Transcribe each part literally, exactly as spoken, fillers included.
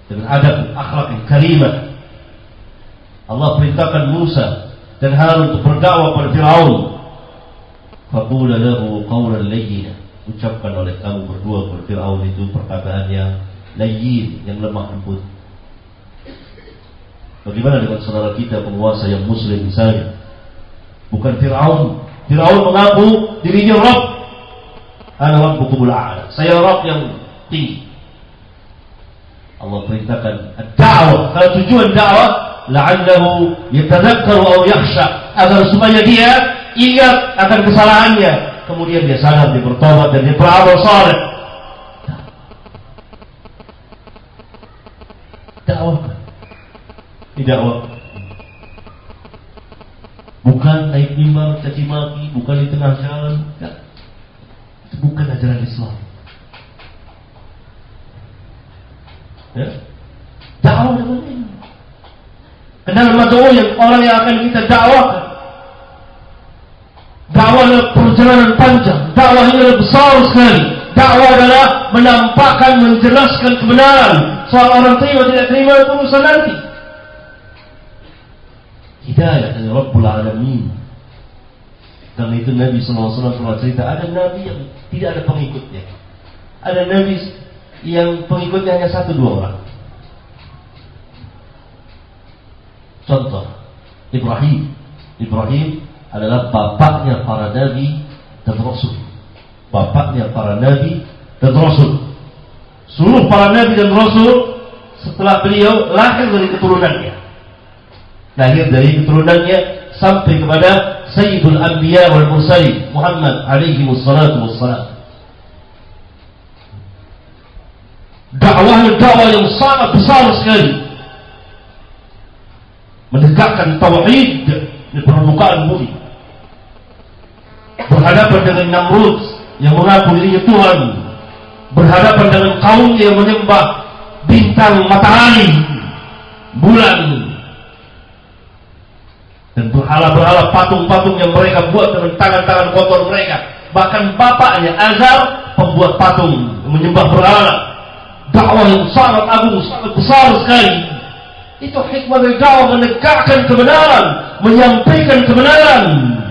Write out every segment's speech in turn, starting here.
dengan adab akhlak yang karimah. Allah perintahkan Musa dan Harun untuk berdakwah pada Firaun. Faqula lahu qawlan layyina, ucapkan oleh kamu berdua kepada Firaun itu perkataan yang layyin, yang lemah lembut. Bagaimana dengan saudara kita penguasa yang muslim misalnya? Bukan Firaun. Firaun mengaku dirinya Rabb. Ana rabbukumul a'la. Saya Rabb yang tinggi. Allah perintahkan ad-da'wah. Kalau tujuan dakwah, la'allahu yatadhakkaru aw yakhsha, agar supaya dia ingat akan kesalahannya, kemudian dia sadar, dia bertobat dan dia beramal saleh. Dakwah. Tidak dakwah. Bukan naik mimbar caci maki, bukan di tengah jalan. Tidak. Itu bukan ajaran Islam. Ya? Dakwah namanya ini. Kenal mad'u yang orang yang akan kita dakwahkan. Dakwah adalah perjalanan panjang. Dakwah ini adalah besar sekali. Dakwah adalah menampakkan, menjelaskan kebenaran. Soal orang terima tidak terima itu urusan nanti. Hidayah dari Rabbul Alamin. Karena itu Nabi sallallahu alaihi wasallam pernah cerita, ada Nabi yang tidak ada pengikutnya. Ada Nabi yang pengikutnya hanya satu dua orang. Contoh, Ibrahim. Ibrahim adalah bapaknya para Nabi dan Rasul. Bapaknya para Nabi dan Rasul. Seluruh para Nabi dan Rasul setelah beliau lahir dari keturunannya. Lahir dari keturunannya sampai kepada Sayyidul Anbiya wal Mursalin Muhammad alaihi wassalatu wassalam. Dakwahnya dakwah yang sangat besar sekali, menegakkan tauhid di permukaan bumi. Berhadapan dengan Namrud yang mengaku dirinya Tuhan, berhadapan dengan kaum yang menyembah bintang, matahari, bulan, dan berhala-berhala patung-patung yang mereka buat dengan tangan-tangan kotor mereka. Bahkan bapaknya Azar pembuat patung, menyembah berhala. Dakwah yang sangat agung, sangat besar sekali. Itu hikmah dari dakwah, menegakkan kebenaran, menyampaikan kebenaran.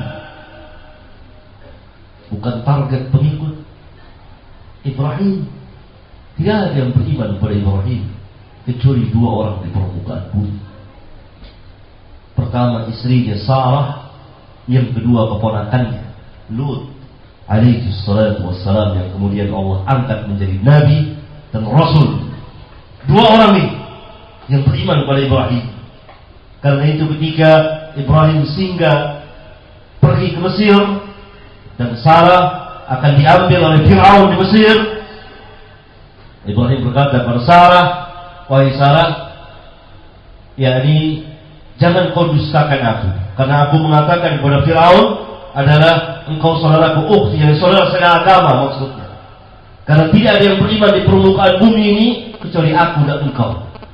Bukan target pengikut. Ibrahim, tidak ada yang beriman kepada Ibrahim kecuali dua orang di permukaan bumi. Pertama istrinya Sarah, yang kedua keponakannya Lut alaihi salatu wassalam, yang kemudian Allah angkat menjadi nabi dan rasul. Dua orang ini yang beriman kepada Ibrahim. Karena itu ketika Ibrahim singgah pergi ke Mesir dan Sarah akan diambil oleh Firaun di Mesir, Ibrahim berkata kepada Sarah, wahai Sarah, yakni jangan kau dustakan aku, karena aku mengatakan kepada Firaun adalah engkau saudaraku ukhti, yang saudara saya agama maksudnya. Karena tidak ada yang beriman di permukaan bumi ini kecuali aku dan engkau.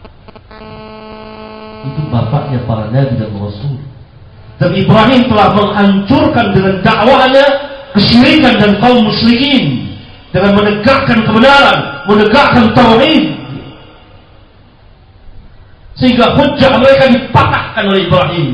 Itu bapaknya para nabi dan rasul. Dan Ibrahim telah menghancurkan dengan dakwahnya kesyirikan dan kaum musyrikin dengan menegakkan kebenaran, menegakkan tauhid, sehingga hujjah mereka dipatahkan oleh Ibrahim.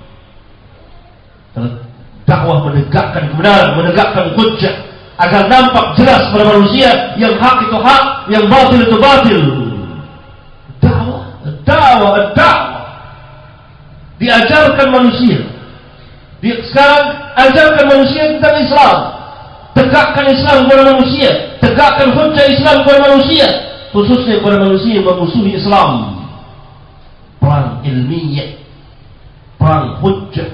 Dakwah menegakkan kebenaran, menegakkan hujjah agar nampak jelas pada manusia yang hak itu hak, yang batil itu batil. Dakwah, dakwah, dakwah diajarkan manusia. Di, sekarang ajarkan manusia tentang Islam, tegakkan Islam kepada manusia, tegakkan hujjah Islam kepada manusia, khususnya kepada manusia yang memusuhi Islam. Perang ilmiah, perang hujjah.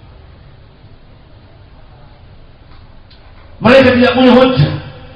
Mereka tidak punya hujjah,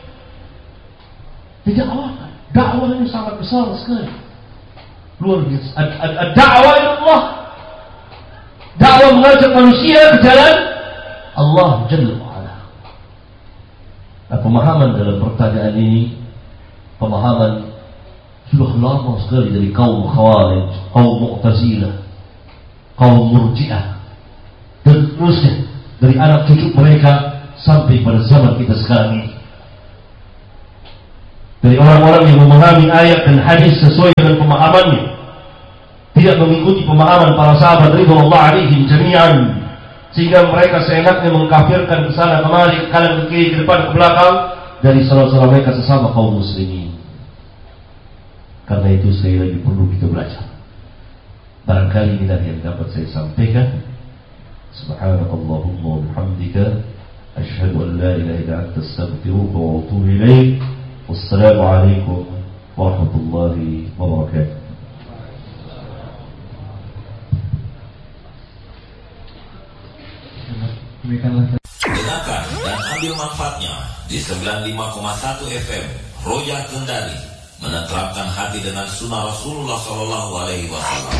tidak apa. Dakwah ini sangat besar sekali, luar biasa. Ad-da'wah ila Allah, dakwah mengajak manusia ke jalan Allah Jalla wa'ala. Nah, pemahaman dalam pertanyaan ini, pemahaman sudah lama sekali dari kaum Khawarij, kaum Mu'tazilah, kaum Murji'ah, dan seterusnya, dari anak cucu mereka sampai pada zaman kita sekarang ini. Dari orang-orang yang memahami ayat dan hadis sesuai dengan dengan pemahamannya, tidak mengikuti pemahaman para sahabat ridwanullah alaihim jami'an, sehingga mereka seenaknya mengkafirkan ke sana kemari, ke kanan ke kiri, ke depan ke belakang dari saudara-saudara mereka sesama kaum muslimin. Karena itu sekali lagi perlu kita belajar. Barangkali inilah yang dapat saya sampaikan. Subhanakallahumma wa bihamdika asyhadu an la ilaha illa anta astaghfiruka wa atubu ilaik. Wassalamu alaikum warahmatullahi wabarakatuh. Dengarkan dan ambil manfaatnya di sembilan puluh lima koma satu F M Roja Kendari, menetrapkan hati dengan sunnah Rasulullah Sallallahu Alaihi Wasallam.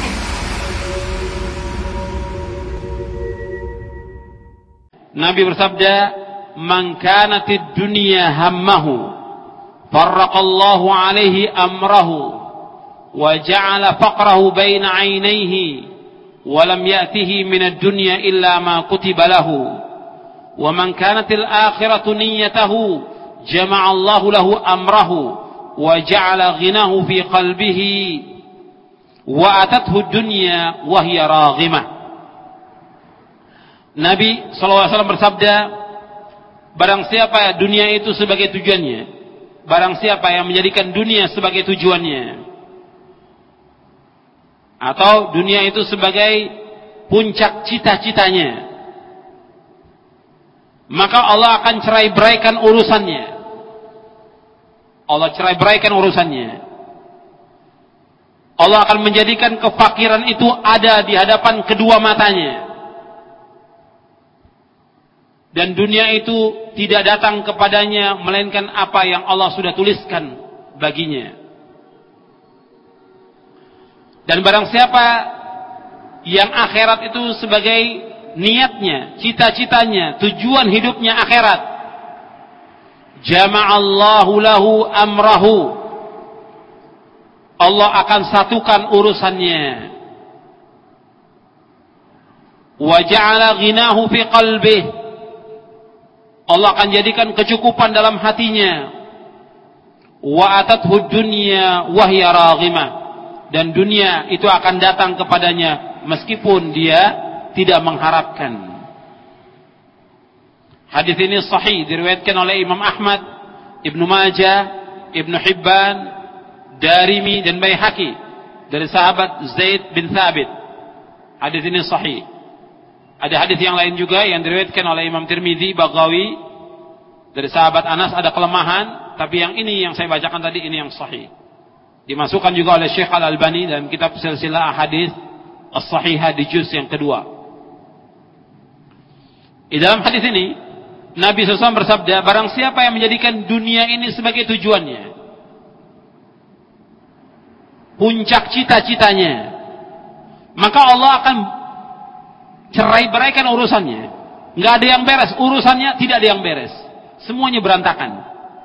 Nabi bersabda, "Man kanatid dunya hammahu, farraqallahu alaihi amrahu, wa ja'ala faqrahu baina 'ainayhi, wa lam ya'tihi minad dunya illa ma kutiba lahu. Wa man kanatil akhiratu niyyatahu, jama'a Allahu lahu amrahu, wa ja'ala ghinahu fi qalbihi, wa atathu dunya wa hiya raghimah." Nabi shallallahu alaihi wasallam bersabda, barang siapa dunia itu sebagai tujuannya, barang siapa yang menjadikan dunia sebagai tujuannya, atau dunia itu sebagai puncak cita-citanya, maka Allah akan cerai-beraikan urusannya. Allah cerai-beraikan urusannya. Allah akan menjadikan kefakiran itu ada di hadapan kedua matanya. Dan dunia itu tidak datang kepadanya melainkan apa yang Allah sudah tuliskan baginya. Dan barang siapa yang akhirat itu sebagai niatnya, cita-citanya, tujuan hidupnya akhirat, jama'allahu lahu amrahu, Allah akan satukan urusannya. Wa ja'ala ghinahu fi qalbihi, Allah akan jadikan kecukupan dalam hatinya. Wa atathu dunya wa hiya raghimah, dan dunia itu akan datang kepadanya meskipun dia tidak mengharapkan. Hadis ini sahih, diriwayatkan oleh Imam Ahmad, Ibnu Majah, Ibnu Hibban, Darimi dan Baihaqi dari sahabat Zaid bin Thabit. Hadis ini sahih. Ada hadis yang lain juga yang diriwayatkan oleh Imam Tirmidzi, Baghawi dari sahabat Anas, ada kelemahan, tapi yang ini yang saya bacakan tadi ini yang sahih. Dimasukkan juga oleh Syekh Al-Albani dalam kitab Silsilah Ahadits As-Sahihah di juz yang kedua. Di dalam hadis ini Nabi shallallahu alaihi wasallam bersabda, barang siapa yang menjadikan dunia ini sebagai tujuannya, puncak cita-citanya, maka Allah akan cerai-beraikan urusannya. Nggak ada yang beres, urusannya tidak ada yang beres, semuanya berantakan.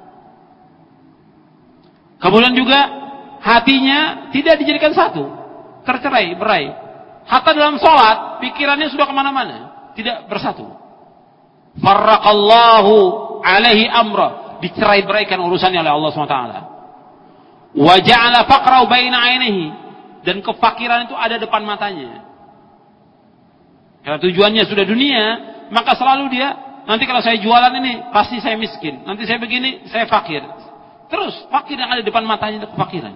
Kemudian juga hatinya tidak dijadikan satu, tercerai-berai. Hatta dalam sholat pikirannya sudah kemana-mana, tidak bersatu. Farraqallahu alaihi amra, dicerai-beraikan urusannya oleh Allah subhanahu wa taala. Wa ja'ala faqrahu baina 'ainihi, dan kefakiran itu ada depan matanya. Karena tujuannya sudah dunia, maka selalu dia, nanti kalau saya jualan ini, pasti saya miskin. Nanti saya begini, saya fakir. Terus, fakir yang ada di depan matanya itu kefakiran.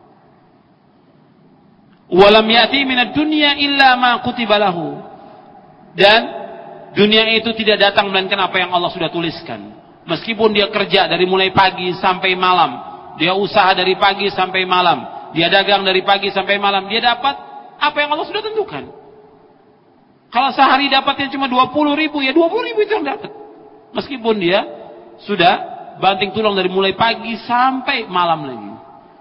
Walam ya'ti minad dunya illa ma kutiba lahu. Dan dunia itu tidak datang melainkan apa yang Allah sudah tuliskan. Meskipun dia kerja dari mulai pagi sampai malam, dia usaha dari pagi sampai malam, dia dagang dari pagi sampai malam, dia dapat apa yang Allah sudah tentukan. Kalau sehari dapatnya cuma dua puluh ribu, ya dua puluh ribu itu yang dapat. Meskipun dia sudah banting tulang dari mulai pagi sampai malam lagi.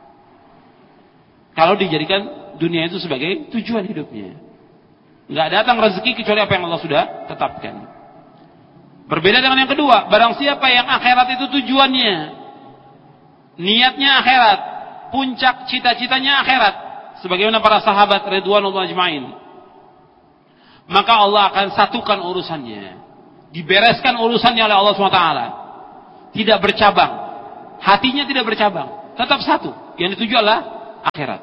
Kalau dijadikan dunia itu sebagai tujuan hidupnya, nggak datang rezeki kecuali apa yang Allah sudah tetapkan. Berbeda dengan yang kedua, barang siapa yang akhirat itu tujuannya, niatnya akhirat, puncak cita-citanya akhirat, sebagaimana para sahabat ridwanullah ajmain, maka Allah akan satukan urusannya, dibereskan urusannya oleh Allah subhanahu wa taala, tidak bercabang, hatinya tidak bercabang, tetap satu. Yang dituju adalah akhirat.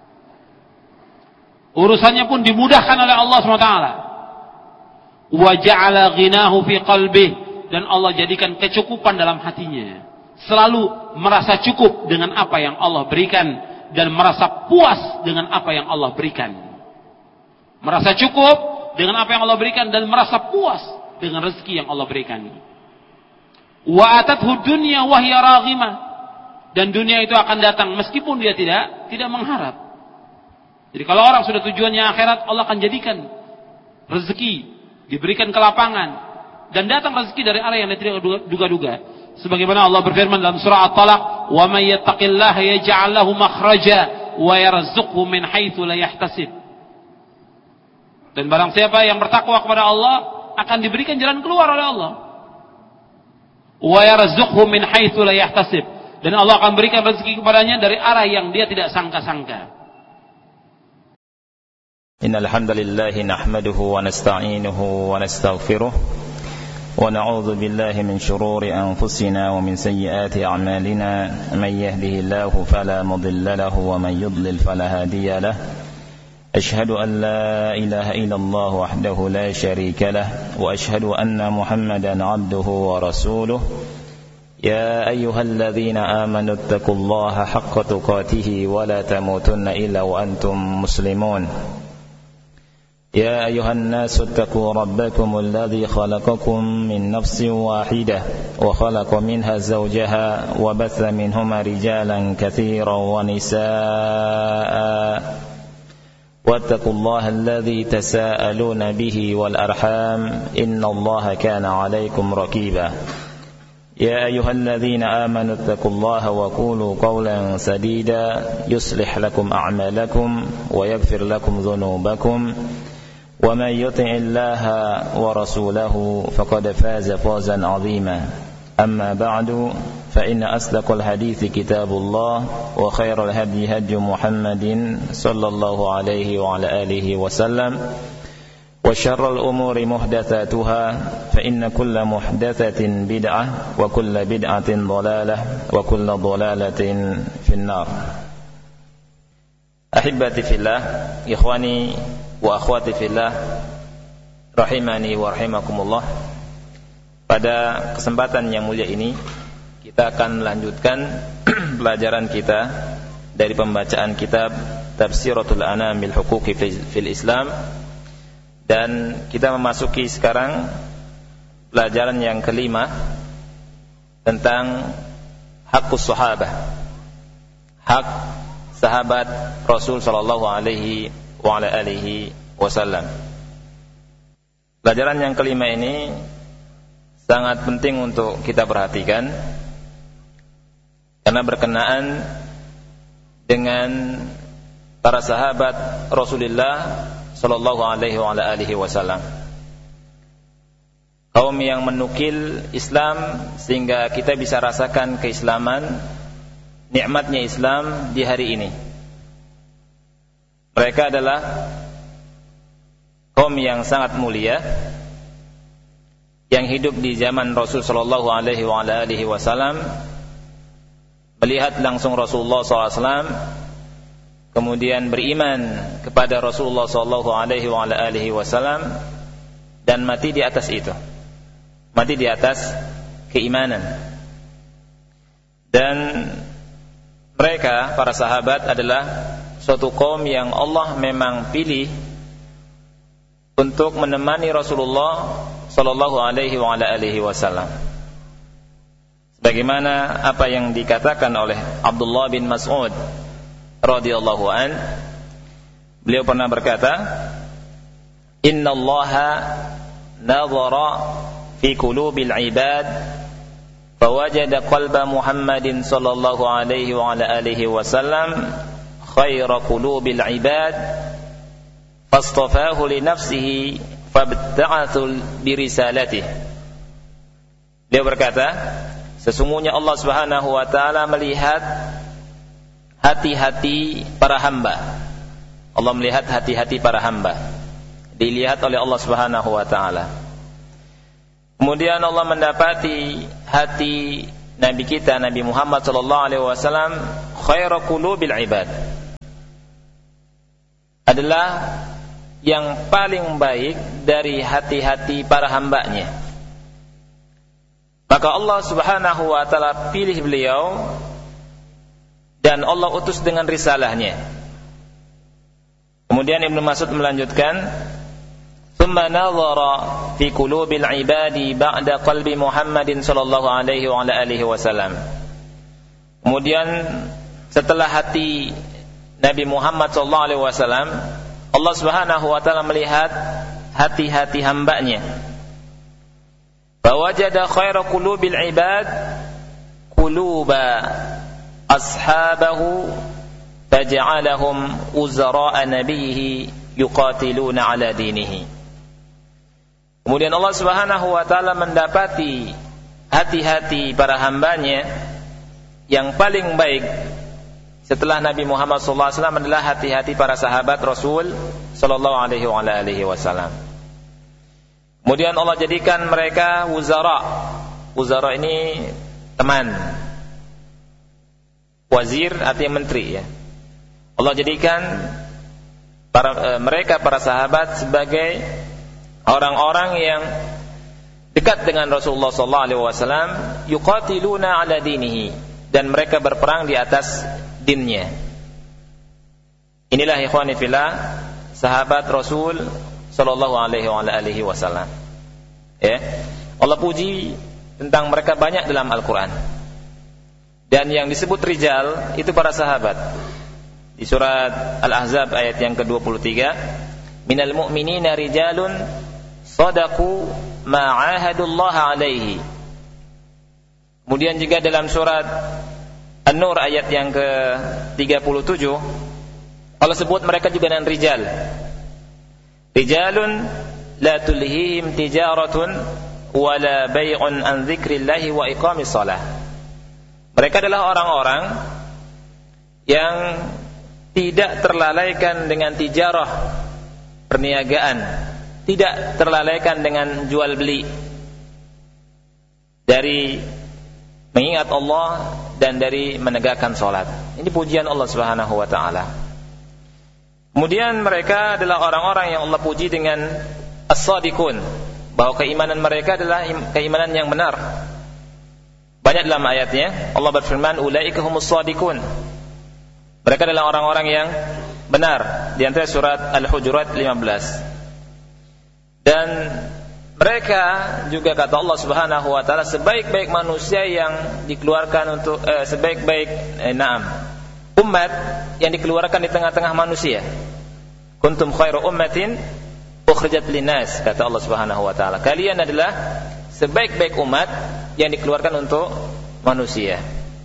Urusannya pun dimudahkan oleh Allah subhanahu wa taala. Wa ja'ala ghinahu fi qalbih, dan Allah jadikan kecukupan dalam hatinya. Selalu merasa cukup dengan apa yang Allah berikan dan merasa puas dengan apa yang Allah berikan. Merasa cukup dengan apa yang Allah berikan dan merasa puas dengan rezeki yang Allah berikan. Wa atathu dunya wa hiya raghimah, dan dunia itu akan datang meskipun dia tidak tidak mengharap. Jadi kalau orang sudah tujuannya akhirat, Allah akan jadikan rezeki, diberikan kelapangan, dan datang rezeki dari arah yang dia tidak duga-duga. Sebagaimana Allah berfirman dalam surah At-Talaq, "Wa may yattaqillaha yaj'al lahu makhraja wa yarzuqhu min haitsu la yahtasib." Dan barang siapa yang bertakwa kepada Allah akan diberikan jalan keluar oleh Allah. Wa yarzuqhu min haitsu la yahtasib, dan Allah akan berikan rezeki kepadanya dari arah yang dia tidak sangka-sangka. Innal hamdalillah nahmaduhu wa nasta'inuhu wa nastaghfiruh wa na'udzu billahi min shururi anfusina wa min sayyiati a'malina, may yahdihillahu fala mudilla lahu wa may yudlil fala hadiya lahu. Ashhadu an la ilaha illallah wahdahu la sharika lahu wa ashhadu anna Muhammadan 'abduhu wa rasuluh. Ya ayyuhalladzina amanu ittaqullaha haqqa tuqatih wa la tamutunna illa wa antum muslimun. يا أيها الناس اتقوا ربكم الذي خلقكم من نفس واحدة وخلق منها زوجها وبث منهما رجالا كثيرا ونساء واتقوا الله الذي تساءلون به والأرحام إن الله كان عليكم رقيبا يا أيها الذين آمنوا اتقوا الله وقولوا قولا سديدا يصلح لكم أعمالكم ويغفر لكم ذنوبكم ومن يطع الله ورسوله فقد فاز فوزا عظيما أما بعد فإن أصدق الحديث كتاب الله وخير الهدي هدي محمد صلى الله عليه وعلى آله وسلم وشر الأمور محدثاتها فإن كل محدثة بدعة وكل بدعة ضلالة وكل ضلالة في النار. أحبتي في الله, إخواني wa akhwati fillah, rahimani wa rahimakumullah. Pada kesempatan yang mulia ini kita akan melanjutkan pelajaran kita dari pembacaan kitab Tafsiratul Anam bil Huquqi fil Islam, dan kita memasuki sekarang pelajaran yang kelima tentang haqqus sahabah, hak sahabat Rasul sallallahu alaihi wa ala alihi wasallam. Pelajaran yang kelima ini sangat penting untuk kita perhatikan karena berkenaan dengan para sahabat Rasulullah sallallahu alaihi wa ala alihi wasallam, kaum yang menukil Islam sehingga kita bisa rasakan keislaman, nikmatnya Islam di hari ini. Mereka adalah kaum yang sangat mulia yang hidup di zaman Rasul sallallahu alaihi wa alihi wasallam, melihat langsung Rasulullah sallallahu alaihi wasallam, kemudian beriman kepada Rasulullah sallallahu alaihi wa alihi wasallam, dan mati di atas itu, mati di atas keimanan. Dan mereka, para sahabat, adalah suatu kaum yang Allah memang pilih untuk menemani Rasulullah sallallahu alaihi wa alihi wasallam. Sebagaimana apa yang dikatakan oleh Abdullah bin Mas'ud radhiyallahu an, beliau pernah berkata, "Innallaha nadhara fi qulubil ibad fawajada qalba Muhammadin sallallahu alaihi wa alihi wasallam khaira qulubil ibad fastafahu li nafsihi fabta'athu bi risalatihi." Dia berkata, sesungguhnya Allah Subhanahu wa taala melihat hati-hati para hamba. Allah melihat hati-hati para hamba. Dilihat oleh Allah Subhanahu wa taala. Kemudian Allah mendapati hati Nabi kita, Nabi Muhammad sallallahu alaihi wasallam, khairu qulubil ibad. adalah yang paling baik dari hati-hati para hambanya. Maka Allah Subhanahu wa ta'ala pilih beliau dan Allah utus dengan risalahnya. Kemudian Ibnu Mas'ud melanjutkan, "Tsumma nadhara fi qulubil ibadi ba'da qalbi Muhammadin sallallahu alaihi wa ala alihi wasallam." Kemudian setelah hati Nabi Muhammad sallallahu alaihi wasallam, Allah Subhanahu wa taala melihat hati-hati hambanya. Fawajada khaira qulubil ibad quluba ashabahu faj'alahum uzara'a nabiyhi yuqatiluna ala dinihi. Kemudian Allah Subhanahu wa taala mendapati hati-hati para hambanya yang paling baik setelah Nabi Muhammad sallallahu alaihi wasallam adalah hati-hati para sahabat Rasul sallallahu alaihi wa alihi wasallam. Kemudian Allah jadikan mereka wuzara. Wuzara ini teman. Wazir artinya menteri ya. Allah jadikan para, e, mereka para sahabat sebagai orang-orang yang dekat dengan Rasulullah sallallahu alaihi wasallam, yuqatiluna ala dinihi, dan mereka berperang di atas dinnya. Inilah ikhwani fillah sahabat Rasul sallallahu alaihi wa alihi wasallam. Ya. Allah puji tentang mereka banyak dalam Al-Qur'an. Dan yang disebut rijal itu para sahabat. Di surat Al-Ahzab ayat yang ke dua puluh tiga, "Minal mu'minina rijalun shadaqu ma 'ahadullaha alaihi." Kemudian juga dalam surat An-Nur ayat yang ke tiga puluh tujuh, Allah sebut mereka juga dengan rijal. Rijalun la tulhihim tijaratun wala bai'un an dzikrillahi wa iqamis shalah. Mereka adalah orang-orang yang tidak terlalaikan dengan tijarah, perniagaan, tidak terlalaikan dengan jual beli dari mengingat Allah dan dari menegakkan salat. Ini pujian Allah Subhanahu wa taala. Kemudian mereka adalah orang-orang yang Allah puji dengan as-sadiqun, bahwa keimanan mereka adalah keimanan yang benar. Banyak dalam ayatnya Allah berfirman, "Ulaika humus shadiqun." Mereka adalah orang-orang yang benar, di antara surat Al-Hujurat lima belas. Dan mereka juga kata Allah Subhanahu wa taala sebaik-baik manusia yang dikeluarkan untuk eh, sebaik-baik eh, na'am umat yang dikeluarkan di tengah-tengah manusia. Kuntum khairu ummatin ukhrijat linnas, kata Allah Subhanahu wa taala. Kalian adalah sebaik-baik umat yang dikeluarkan untuk manusia.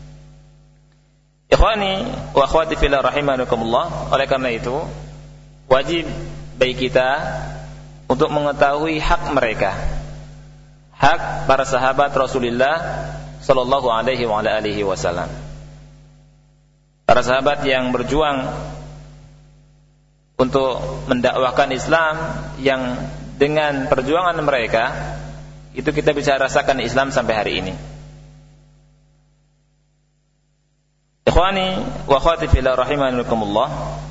Ikhwani wa akhwati fillah rahimakumullah, oleh karena itu wajib bagi kita untuk mengetahui hak mereka, hak para sahabat Rasulullah sallallahu alaihi wa alihi wasallam. Para sahabat yang berjuang untuk mendakwahkan Islam, yang dengan perjuangan mereka itu kita bisa rasakan Islam sampai hari ini. Ikhwani wa akhwati fillah rahimakumullah,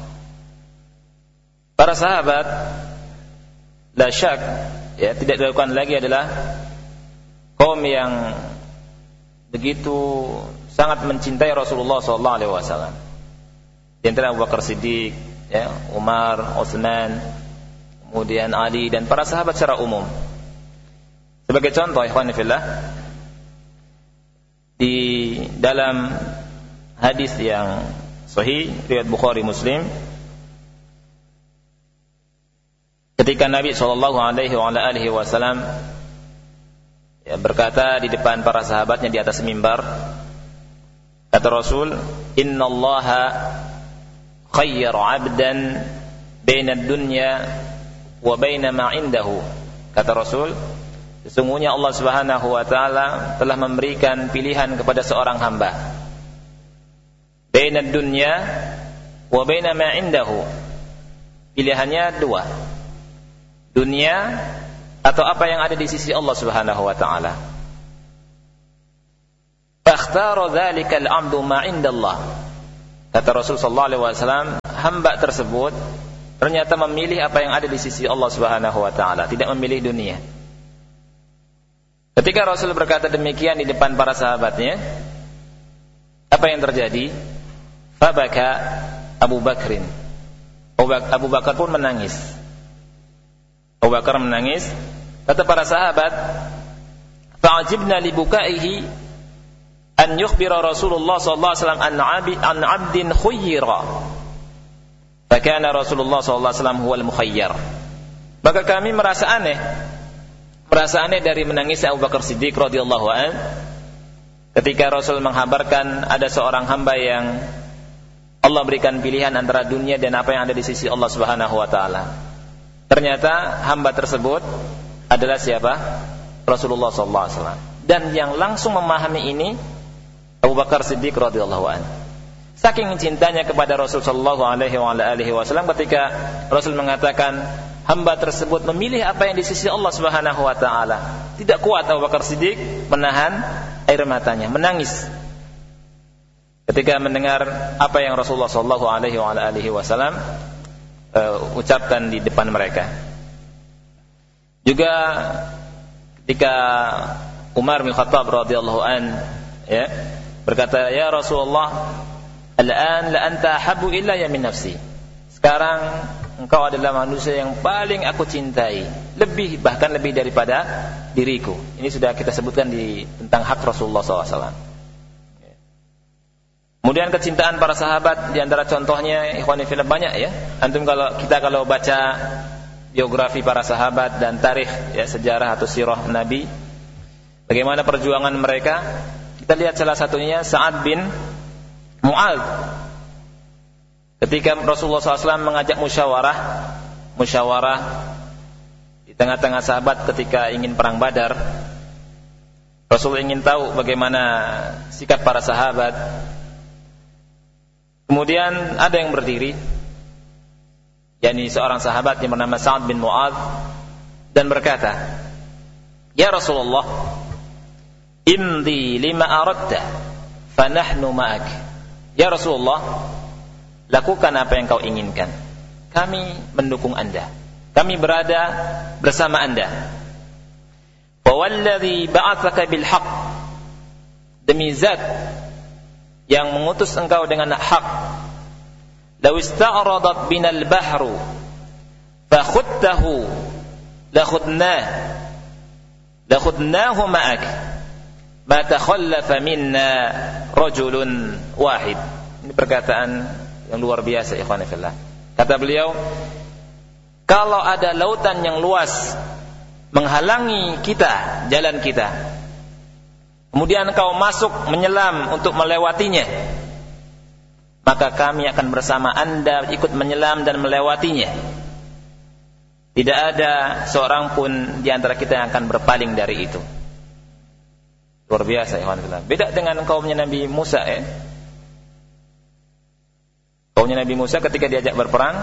para sahabat la syak ya tidak dilakukan lagi adalah kaum yang begitu sangat mencintai Rasulullah sallallahu alaihi wasallam. Di antara Abu Bakar Siddiq, ya, Umar, Utsman, kemudian Ali dan para sahabat secara umum. Sebagai contoh ikhwan fillah, di dalam hadis yang sahih riwayat Bukhari Muslim, ketika Nabi sallallahu alaihi wasallam ya, berkata di depan para sahabatnya di atas mimbar, kata Rasul, "Innallaha khayyara 'abdan baina ad-dunya wa baina ma 'indahu." Kata Rasul, sesungguhnya Allah Subhanahu wa taala telah memberikan pilihan kepada seorang hamba. Baina ad-dunya wa baina ma 'indahu. Pilihannya dua. Dunia atau apa yang ada di sisi Allah Subhanahu wa taala. Fakhtara dzalika al-'abdu ma 'indallah. Kata Rasul sallallahu alaihi wasallam, hamba tersebut ternyata memilih apa yang ada di sisi Allah Subhanahu wa taala, tidak memilih dunia. Ketika Rasul berkata demikian di depan para sahabatnya, apa yang terjadi? Fabaka Abu Bakrin. Abu Bakar pun menangis. Abu Bakar menangis. Kata para sahabat, fa'ajibna li bukaihi an yukhbira Rasulullah sallallahu alaihi wasallam an 'abdi an 'abdin khuyyira. Fa kana Rasulullah sallallahu alaihi wasallam huwal mukhayyar. Maka kami merasa aneh. Merasa aneh dari menangis Abu Bakar Siddiq radhiyallahu anhu ketika Rasul menghabarkan ada seorang hamba yang Allah berikan pilihan antara dunia dan apa yang ada di sisi Allah Subhanahu wa taala. Ternyata hamba tersebut adalah siapa? Rasulullah sallallahu alaihi wasallam. Dan yang langsung memahami ini Abu Bakar Siddiq radhiyallahu anhu. Saking cintanya kepada Rasul sallallahu alaihi wasallam ketika Rasul mengatakan hamba tersebut memilih apa yang di sisi Allah Subhanahu wa taala. Tidak kuat Abu Bakar Siddiq menahan air matanya, menangis ketika mendengar apa yang Rasulullah sallallahu alaihi wasallam uh, ucapkan di depan mereka. Juga ketika Umar bin Khattab radhiyallahu an ya berkata, "Ya Rasulullah, al-an la anta habbu ilayya min nafsi." Sekarang engkau adalah manusia yang paling aku cintai, lebih bahkan lebih daripada diriku. Ini sudah kita sebutkan di tentang hak Rasulullah sallallahu alaihi wasallam. Kemudian kecintaan para sahabat, di antara contohnya ikhwani fillah banyak ya. Antum kalau kita kalau baca biografi para sahabat dan tarikh ya, sejarah atau sirah Nabi, bagaimana perjuangan mereka, kita lihat salah satunya Sa'ad bin Mu'adz. Ketika Rasulullah sallallahu alaihi wasallam mengajak musyawarah, musyawarah di tengah-tengah sahabat ketika ingin perang Badar, Rasul ingin tahu bagaimana sikap para sahabat. Kemudian ada yang berdiri, yakni seorang sahabat yang bernama Sa'ad bin Mu'adz, dan berkata, "Ya Rasulullah, imdi lima aradta, fa nahnu ma'ak." Ya Rasulullah, lakukan apa yang kau inginkan. Kami mendukung Anda. Kami berada bersama Anda. Wa walladhi ba'atsaka bil haqq. Demi zat yang mengutus engkau dengan hak. Law ista'radat binal bahru fa khudtahu la khudnah la khudnahu ma'ak ma takhallafa minna rajulun wahid. Ini perkataan yang luar biasa ikhwan fillah. Kata beliau, kalau ada lautan yang luas menghalangi kita, jalan kita, kemudian kau masuk menyelam untuk melewatinya, maka kami akan bersama Anda ikut menyelam dan melewatinya. Tidak ada seorang pun di antara kita yang akan berpaling dari itu. Luar biasa ya. Beda dengan kaumnya Nabi Musa ya. Kaumnya Nabi Musa ketika diajak berperang,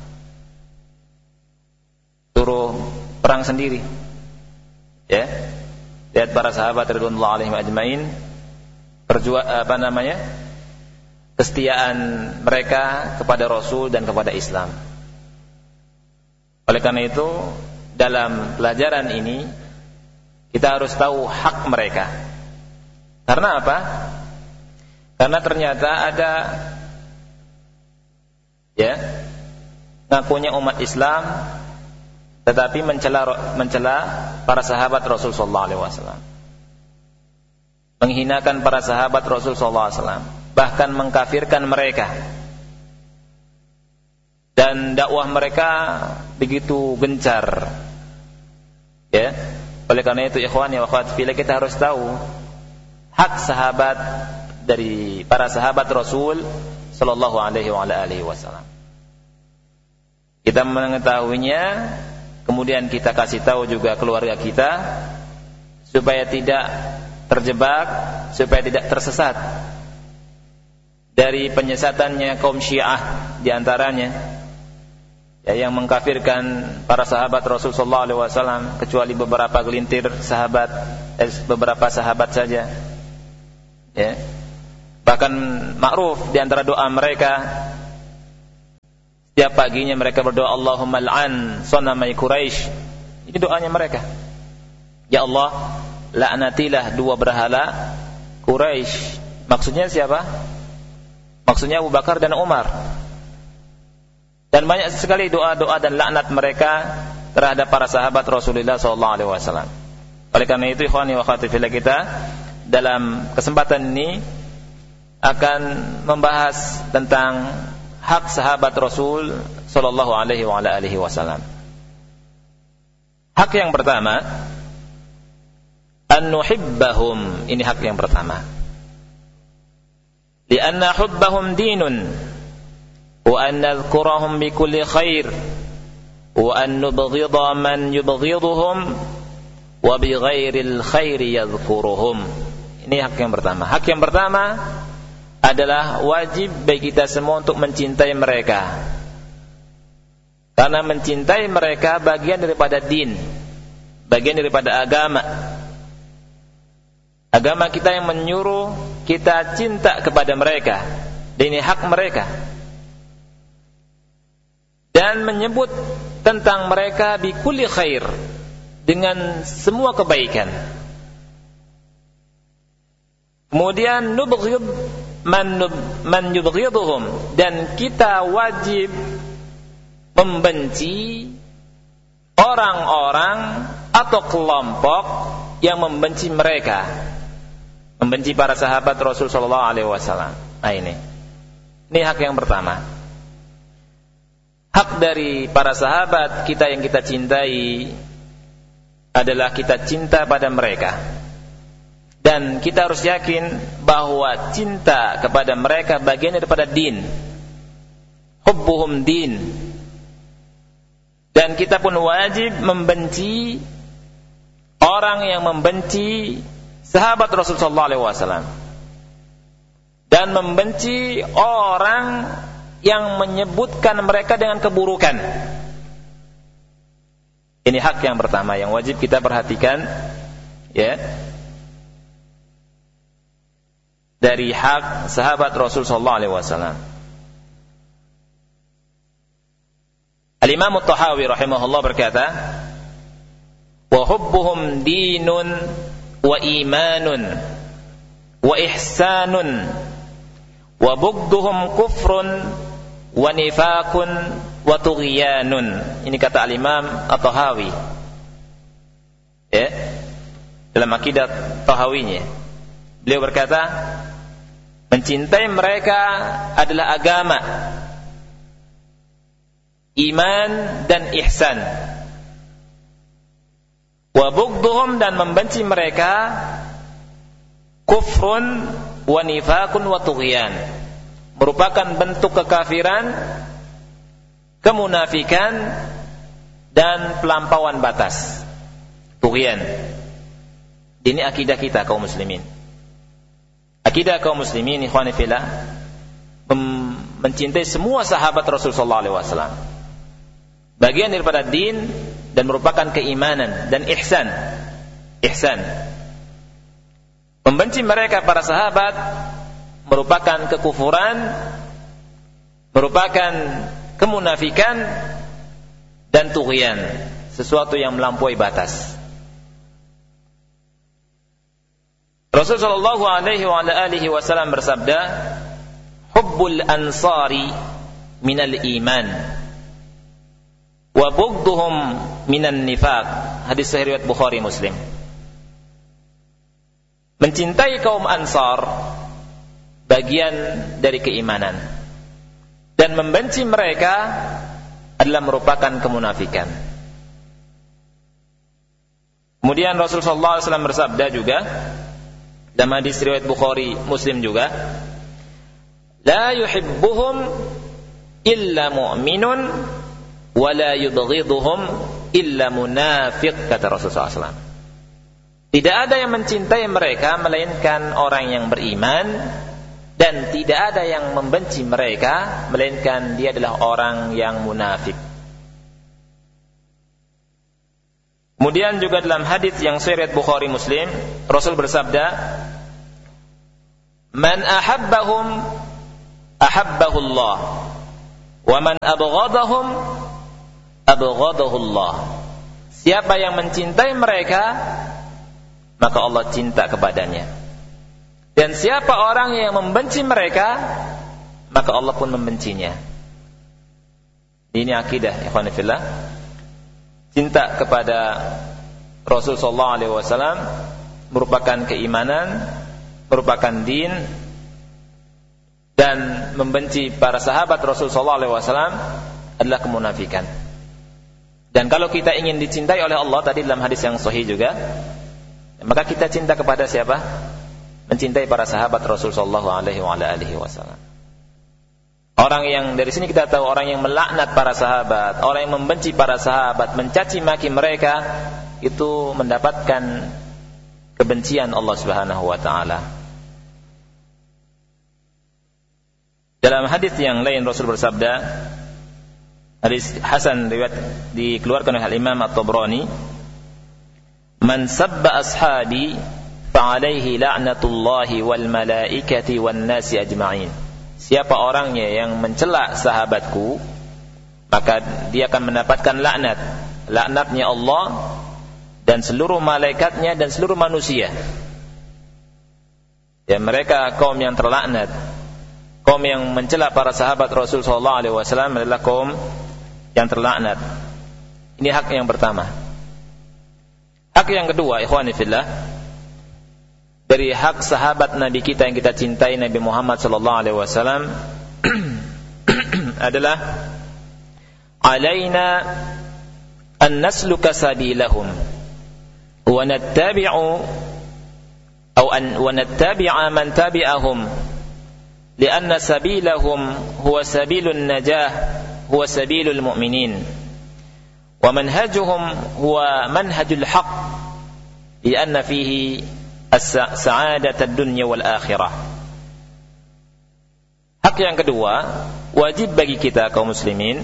suruh perang sendiri. Ya. Lihat para sahabat radhiyallahu alaihim ajmain, perjuang apa namanya? Kesetiaan mereka kepada Rasul dan kepada Islam. Oleh karena itu, dalam pelajaran ini kita harus tahu hak mereka. Karena apa? Karena ternyata ada ya ngakunya umat Islam tetapi mencela mencela para sahabat Rasul sallallahu alaihi wasallam. Menghinakan para sahabat Rasul sallallahu alaihi wasallam, bahkan mengkafirkan mereka. Dan dakwah mereka begitu gencar. Ya. Oleh karena itu ikhwan ya akhwat fillah, kita harus tahu hak sahabat dari para sahabat Rasul sallallahu alaihi wa alihi wasallam. Kita mengetahuinya, kemudian kita kasih tahu juga keluarga kita supaya tidak terjebak, supaya tidak tersesat dari penyesatannya kaum Syiah di antaranya ya, yang mengkafirkan para sahabat Rasul sallallahu alaihi wasallam kecuali beberapa gelintir sahabat, eh, beberapa sahabat saja. Ya. Bahkan ma'ruf di antara doa mereka, Setiap paginya mereka berdoa, Allahumma al'an sanamai Quraisy. Ini doanya mereka. Ya Allah, laknatilah dua berhala Quraisy. Maksudnya siapa? Maksudnya Abu Bakar dan Umar. Dan banyak sekali doa-doa dan laknat mereka terhadap para sahabat Rasulullah sallallahu alaihi wasallam. Oleh karena itu, ikhwani wa akhwati fillah, kita dalam kesempatan ini akan membahas tentang hak sahabat Rasul sallallahu alaihi wa ala alihi wasallam. Hak yang pertama, an nuhibbahum. Ini hak yang pertama. Lianna hubbahum dinun wa an nadhkurahum bi kulli khair wa an nubghidha man yubghiduhum wa bi ghairil khairi yadhkuruhum. Ini hak yang pertama. Hak yang pertama adalah wajib bagi kita semua untuk mencintai mereka. Karena mencintai mereka bagian daripada din, bagian daripada agama. Agama kita yang menyuruh kita cinta kepada mereka. Dan ini hak mereka. Dan menyebut tentang mereka bi kulli khair, dengan semua kebaikan. Kemudian nubghid man man yubghiduhum, dan kita wajib membenci orang-orang atau kelompok yang membenci mereka, membenci para sahabat Rasul sallallahu alaihi wasallam. Nah ini, ini hak yang pertama. Hak dari para sahabat kita yang kita cintai adalah kita cinta pada mereka. Dan kita harus yakin bahwa cinta kepada mereka bagian daripada din. Hubbuhum din. Dan kita pun wajib membenci orang yang membenci sahabat Rasul sallallahu alaihi wasallam. Dan membenci orang yang menyebutkan mereka dengan keburukan. Ini hak yang pertama yang wajib kita perhatikan, ya, dari hak sahabat Rasul sallallahu alaihi wasallam. Al-Imam At-Tahawi rahimahullah berkata, "Wa hubbuhum dinun wa imanun wa ihsanun wa bugduhum kufrun wa nifaqun wa tughyanun." Ini kata Al-Imam At-Tahawi, ya, dalam akidah Tahawinya. Beliau berkata, mencintai mereka adalah agama, iman dan ihsan. Wa bugduhum, dan membenci mereka, kufrun wa nifaqun wa tughyan, merupakan bentuk kekafiran, kemunafikan, dan pelampauan batas. Tughyan. Ini akidah kita kaum muslimin. Akidah kaum muslimin, ikhwani fillah, mencintai semua sahabat Rasul sallallahu alaihi wasallam. Bagian daripada din dan merupakan keimanan dan ihsan. Ihsan. Membenci mereka para sahabat merupakan kekufuran, merupakan kemunafikan dan tughyan, sesuatu yang melampaui batas. Rasul sallallahu alaihi wa alihi wasallam bersabda, "Hubbul ansari minal iman wa bughdhuhum minan nifaq." Hadis sahih riwayat Bukhari Muslim. Mencintai kaum Ansar bagian dari keimanan, dan membenci mereka adalah merupakan kemunafikan. Kemudian Rasul sallallahu alaihi wasallam bersabda juga dalam hadis riwayat Bukhari Muslim juga, "La yuhibbuhum illa mu'minun wa la yubghiduhum illa munafiq," kata Rasul sallallahu alaihi wasallam. Tidak ada yang mencintai mereka melainkan orang yang beriman, dan tidak ada yang membenci mereka melainkan dia adalah orang yang munafik. Kemudian juga dalam hadis yang sahih riwayat Bukhari Muslim, Rasul bersabda, "Man ahabbahum ahabbahu Allah, Wa man abghadahum abghadahu Allah. Siapa yang mencintai mereka, maka Allah cinta kepadanya. Dan siapa orang yang membenci mereka, maka Allah pun membencinya. Ini akidah, ikhwan fillah. Cinta kepada Rasul sallallahu alaihi wasallam merupakan keimanan, merupakan din, dan membenci para sahabat Rasul sallallahu alaihi wasallam adalah kemunafikan. Dan kalau kita ingin dicintai oleh Allah, tadi dalam hadis yang sahih juga, maka kita cinta kepada siapa? Mencintai para sahabat Rasul sallallahu alaihi wasallam. Orang yang dari sini kita tahu, orang yang melaknat para sahabat, orang yang membenci para sahabat, mencaci maki mereka, itu mendapatkan kebencian Allah Subhanahu wa taala. Dalam hadis yang lain Rasul bersabda, hadis Hasan riwayat dikeluarkan oleh Imam At-Tabrani, "Man sabba ashabi fa alaihi la'natullahi wal malaikati wan nasi ajma'in." Siapa orangnya yang mencela sahabatku, maka dia akan mendapatkan laknat. Laknatnya Allah dan seluruh malaikatnya dan seluruh manusia. Ya, mereka kaum yang terlaknat. Kaum yang mencela para sahabat Rasul sallallahu alaihi wasallam adalah kaum yang terlaknat. Ini hak yang pertama. Hak yang kedua, ikhwani fillah, dari hak sahabat Nabi kita yang kita cintai, Nabi Muhammad sallallahu alaihi wasallam adalah alaina an nasluka sabilahum wa nattabi'u atau an wa nattabi'a man tabi'ahum lianna sabilahum huwa sabilun najah huwa sabilul mu'minin wa manhajuhum huwa manhajul haqq lianna fihi as-sa'adat ad-dunya wal akhirah. Hak yang kedua, wajib bagi kita kaum muslimin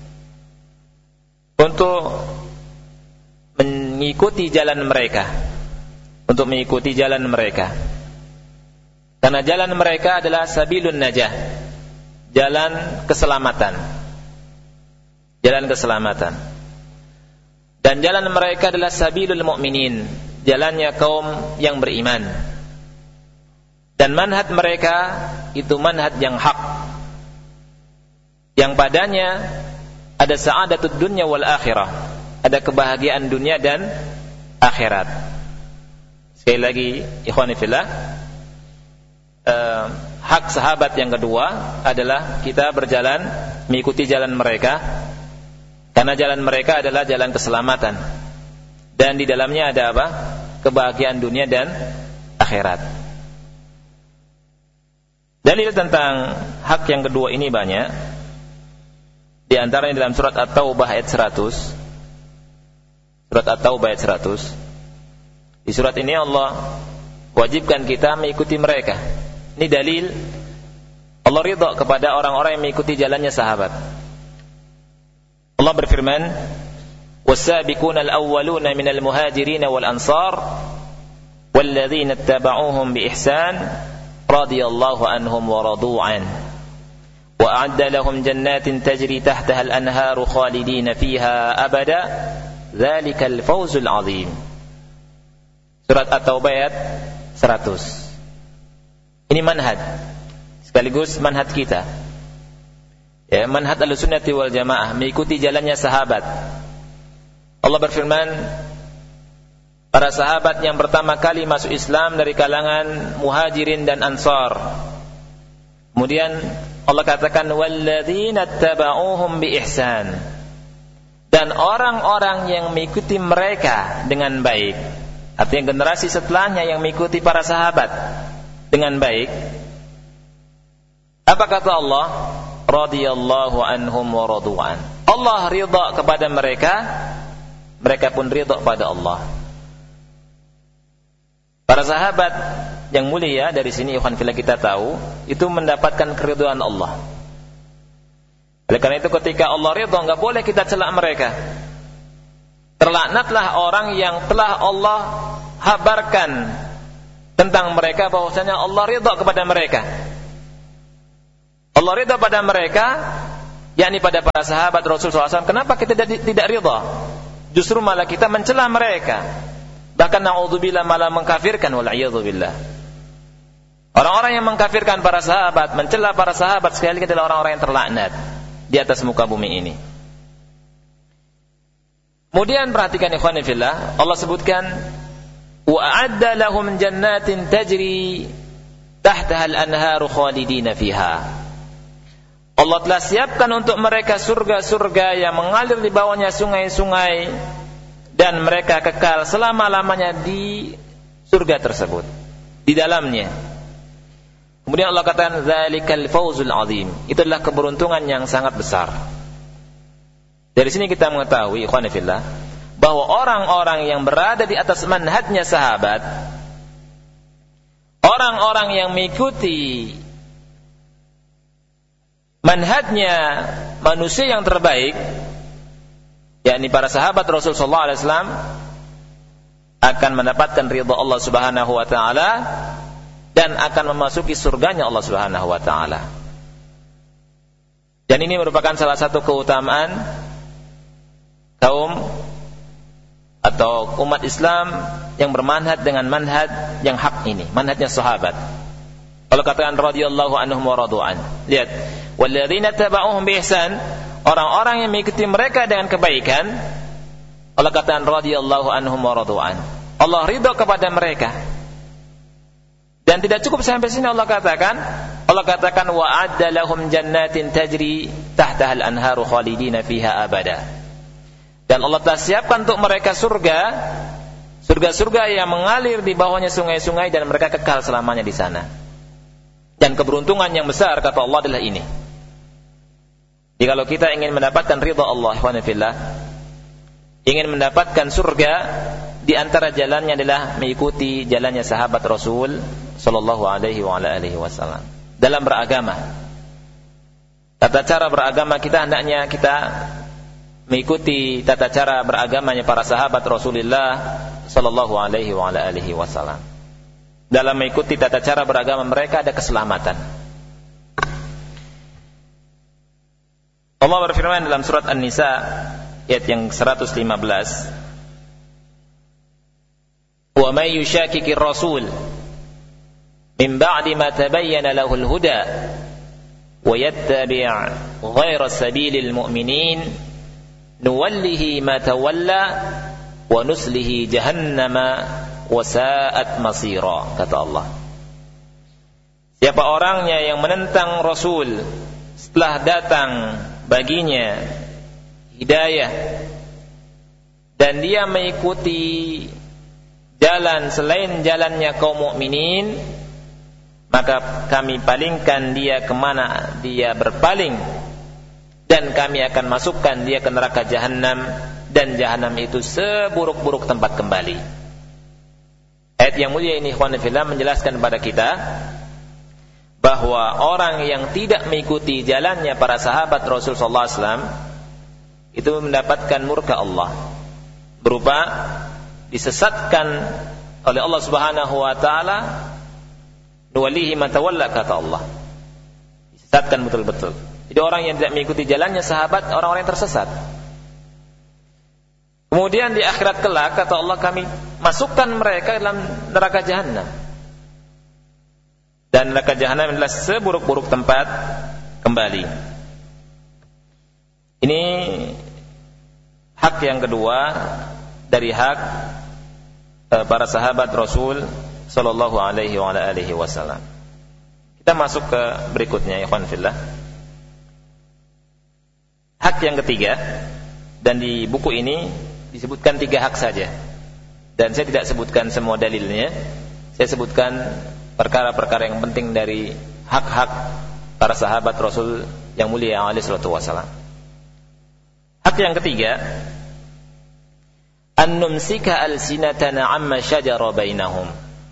untuk mengikuti jalan mereka, untuk mengikuti jalan mereka. Karena jalan mereka adalah sabilun najah, jalan keselamatan. Jalan keselamatan. Dan jalan mereka adalah sabilul mu'minin, jalannya kaum yang beriman. Dan manhaj mereka itu manhaj yang hak, yang padanya ada sa'adatud dunya wal akhirah, ada kebahagiaan dunia dan akhirat. Sekali lagi, ikhwani fillah, eh, hak sahabat yang kedua adalah kita berjalan mengikuti jalan mereka, karena jalan mereka adalah jalan keselamatan. Dan di dalamnya ada apa? Kebahagiaan dunia dan akhirat. Dalil tentang hak yang kedua ini banyak. Di antaranya dalam surat At-Taubah ayat seratus. Surat At-Taubah ayat seratus. Di surat ini Allah wajibkan kita mengikuti mereka. Ini dalil Allah ridha kepada orang-orang yang mengikuti jalannya sahabat. Allah berfirman, والسابقون الأولون من المهاجرين والأنصار والذين اتبعوهم بإحسان رضي الله عنهم ورضوا عنه وأعد لهم جنات تجري تحتها الأنهار خالدين فيها أبدا ذلك الفوز العظيم. Surat At-Taubah ayat seratus. Ini manhaj, sekaligus manhaj kita, ya, manhaj Ahlussunnati wal Jamaah, mengikuti jalannya sahabat. Allah berfirman, para sahabat yang pertama kali masuk Islam dari kalangan Muhajirin dan Ansar. Kemudian Allah katakan walladzina tabauhum biihsan, dan orang-orang yang mengikuti mereka dengan baik. Artinya generasi setelahnya yang mengikuti para sahabat dengan baik. Apa kata Allah? Radhiyallahu anhum wa radu'an. Allah ridha kepada mereka, mereka pun ridha pada Allah. Para sahabat yang mulia dari sini, ikhwan fillah, kita tahu itu mendapatkan keridhaan Allah. Oleh karena itu ketika Allah ridha, enggak boleh kita celak mereka. Terlaknatlah orang yang telah Allah habarkan tentang mereka bahwasanya Allah ridha kepada mereka. Allah ridha pada mereka yakni pada para sahabat Rasul sallallahu alaihi wasallam, kenapa kita tidak, tidak ridha? Justru malah kita mencela mereka, bahkan na'udzubillah malah mengkafirkan, wal'iyadzubillah. Orang-orang yang mengkafirkan para sahabat, mencela para sahabat, sekali lagi adalah orang-orang yang terlaknat di atas muka bumi ini. Kemudian perhatikan ikhwan fillah, Allah sebutkan wa a'adda lahum jannatin tajri tahtaha al-anharu khalidina fiha. Allah telah siapkan untuk mereka surga-surga yang mengalir di bawahnya sungai-sungai, dan mereka kekal selama-lamanya di surga tersebut, di dalamnya. Kemudian Allah katakan zalikal fawzul azim, itulah keberuntungan yang sangat besar. Dari sini kita mengetahui ikhwan fillah bahwa orang-orang yang berada di atas manhajnya sahabat, orang-orang yang mengikuti manhajnya manusia yang terbaik, yakni para sahabat Rasul sallallahu alaihi wasallam, akan mendapatkan ridha Allah Subhanahu wa taala dan akan memasuki surganya Allah Subhanahu wa taala. Dan ini merupakan salah satu keutamaan kaum atau umat Islam yang bermanhaj dengan manhaj yang hak ini, manhajnya sahabat. Kalau katakan radhiyallahu anhum wa radu'an. Lihat, walladzina taba'uhum bi ihsan, orang-orang yang mengikuti mereka dengan kebaikan, Allah katakan radhiyallahu anhum wa radu'an. Allah ridha kepada mereka. Dan tidak cukup sampai sini Allah katakan, Allah katakan wa adda lahum jannatin tajri tahtaha al-anharu khalidina fiha abada. Dan Allah telah siapkan untuk mereka surga, surga-surga yang mengalir di bawahnya sungai-sungai, dan mereka kekal selamanya di sana. Dan keberuntungan yang besar kata Allah adalah ini. Jadi kalau kita ingin mendapatkan ridha Allah, ingin mendapatkan surga, di antara jalannya adalah mengikuti jalannya sahabat Rasul sallallahu alaihi wa ala alihi wasallam dalam beragama. Tata cara beragama kita hendaknya kita mengikuti tata cara beragamanya para sahabat Rasulullah sallallahu alaihi wa ala alihi wasallam. Dalam mengikuti tata cara beragama mereka ada keselamatan. Allah berfirman dalam surat An-Nisa ayat yang seratus lima belas, "Wa may yushakkikir rasul min ba'di ma tabayyana lahul huda wa yattabi' ghayra sabilil mu'minin nuwallihi ma tawalla wa nuslihi jahannama wasa'at masira," kata Allah. Siapa orangnya yang menentang Rasul setelah datang baginya hidayah, dan dia mengikuti jalan selain jalannya kaum mukminin, maka kami palingkan dia kemana dia berpaling, dan kami akan masukkan dia ke neraka jahanam, dan jahanam itu seburuk-buruk tempat kembali. Ayat yang mulia ini ikhwan fillah menjelaskan kepada kita bahwa orang yang tidak mengikuti jalannya para sahabat Rasul sallallahu alaihi wasallam itu mendapatkan murka Allah, berupa disesatkan oleh Allah Subhanahu wa taala, nuwallihi ma tawalla, kata Allah. Disesatkan betul-betul. Jadi orang yang tidak mengikuti jalannya sahabat, orang-orang yang tersesat. Kemudian di akhirat kelak kata Allah, kami masukkan mereka dalam neraka jahanam. Dan neraka jahanam adalah seburuk-buruk tempat kembali. Ini hak yang kedua dari hak para sahabat Rasul sallallahu alaihi wa alihi wasallam. Kita masuk ke berikutnya ikhwan fillah. Hak yang ketiga, dan di buku ini disebutkan tiga hak saja, dan saya tidak sebutkan semua dalilnya. Saya sebutkan perkara-perkara yang penting dari hak-hak para sahabat Rasul yang mulia alaihi salatu wasallam. Hak yang ketiga, an numsika alsinatana amma shajara bainahum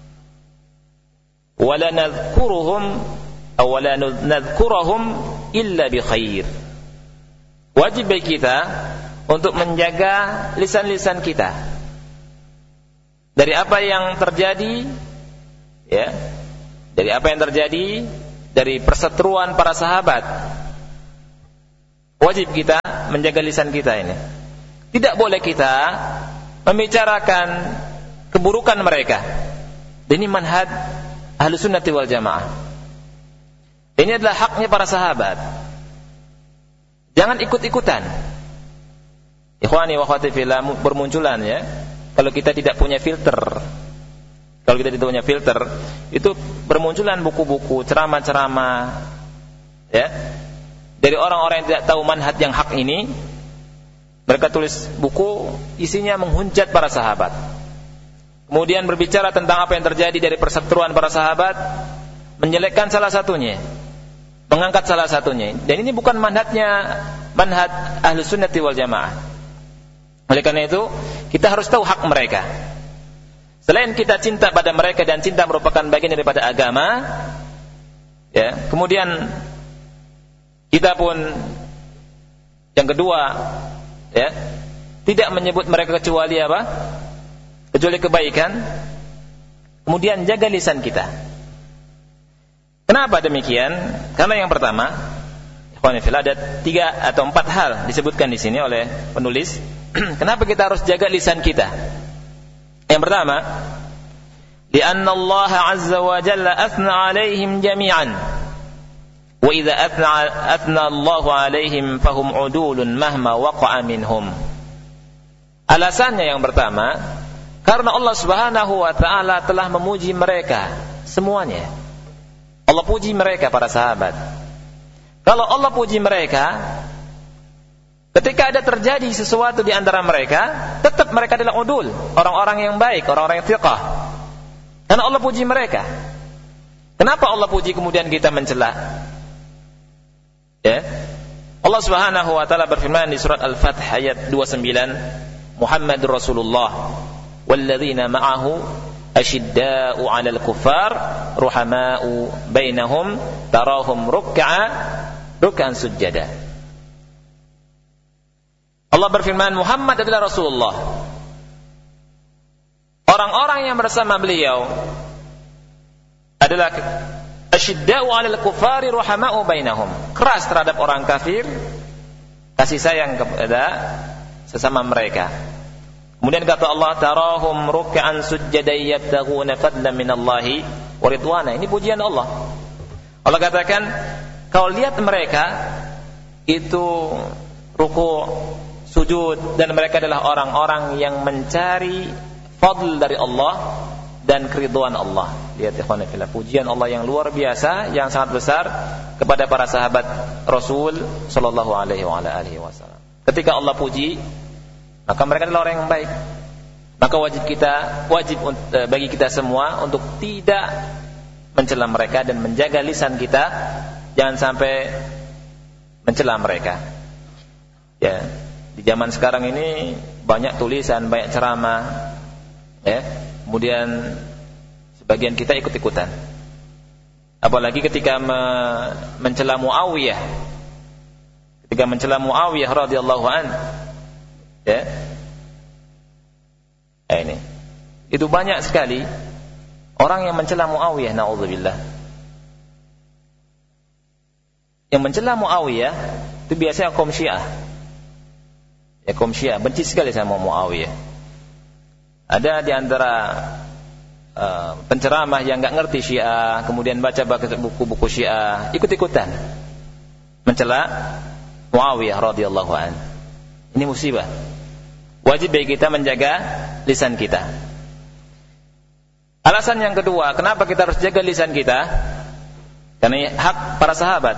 wa la nadhkuruhum aw la nadhkuruhum illa bi khair. Wajib bagi kita untuk menjaga lisan-lisan kita dari apa yang terjadi, ya, dari apa yang terjadi dari perseteruan para sahabat. Wajib kita menjaga lisan kita ini. Tidak boleh kita membicarakan keburukan mereka. Ini manhaj Ahlus Sunnah wal Jamaah. Ini adalah haknya para sahabat. Jangan ikut-ikutan. Ikhwani wa akhwati fillah, bermunculan ya. Kalau kita tidak punya filter, kalau kita tidak punya filter, itu bermunculan buku-buku ceramah-ceramah ya. Dari orang-orang yang tidak tahu manhaj yang hak ini, mereka tulis buku isinya menghujat para sahabat. Kemudian berbicara tentang apa yang terjadi dari perseteruan para sahabat, menjelekkan salah satunya, mengangkat salah satunya. Dan ini bukan manhajnya manhaj Ahlus Sunnah wal Jamaah. Oleh karena itu, kita harus tahu hak mereka. Selain kita cinta pada mereka dan cinta merupakan bagian daripada agama, ya, kemudian kita pun yang kedua, ya, tidak menyebut mereka kecuali apa? Kecuali kebaikan. Kemudian jaga lisan kita. Kenapa demikian? Karena yang pertama, ikhwan fillah, ada tiga atau empat hal disebutkan di sini oleh penulis. Kenapa kita harus jaga lisan kita? Yang pertama, li'anna Allah azza wa jalla athna 'alaihim jami'an. Wa idza athna athna Allah 'alaihim fahum 'udulun mahma waqa'a minhum. Alasannya yang pertama, karena Allah Subhanahu wa taala telah memuji mereka semuanya. Allah puji mereka para sahabat. Kalau Allah puji mereka, ketika ada terjadi sesuatu di antara mereka, tetap mereka adalah udul, orang-orang yang baik, orang-orang yang thiqah. Karena Allah puji mereka. Kenapa Allah puji kemudian kita mencela? Ya. Allah Subhanahu wa taala berfirman di surat Al-Fath ayat dua puluh sembilan, Muhammadur Rasulullah walladzina ma'ahu asyidda'u 'alal kuffar ruhama'u bainahum tarahum ruk'a ruk'an sujada. Allah berfirman, Muhammad adalah Rasulullah. Orang-orang yang bersama beliau adalah asyidda'u 'alal kuffari ruhama'u bainahum. Keras terhadap orang kafir, kasih sayang kepada sesama mereka. Kemudian kata Allah, tarahum ruk'an sujada yabtaghuna fadlan minallahi wa ridwana. Ini pujian Allah. Allah katakan, kau lihat mereka itu ruku', sujud, dan mereka adalah orang-orang yang mencari fadl dari Allah dan keridhaan Allah. Lihat ikhwan fillah, pujian Allah yang luar biasa, yang sangat besar kepada para sahabat Rasul sallallahu alaihi wa ala alihi wasallam. Ketika Allah puji, maka mereka adalah orang yang baik. Maka wajib kita, wajib bagi kita semua untuk tidak mencela mereka dan menjaga lisan kita, jangan sampai mencela mereka. Ya, di zaman sekarang ini banyak tulisan, banyak ceramah, ya. Kemudian sebagian kita ikut-ikutan. Apalagi ketika me- mencela Muawiyah. Ketika mencela Muawiyah radhiyallahu anhu. Ya. Eh, ini. Itu banyak sekali orang yang mencela Muawiyah, naudzubillah. Yang mencela Muawiyah itu biasanya kaum Syiah. Ya, kaum Syiah benci sekali sama Muawiyah. Ada di antara uh, penceramah yang enggak ngerti Syiah, kemudian baca buku-buku Syiah, ikut-ikutan mencela Muawiyah radhiyallahu an. Ini musibah. Wajib bagi kita menjaga lisan kita. Alasan yang kedua, kenapa kita harus jaga lisan kita? Karena hak para sahabat.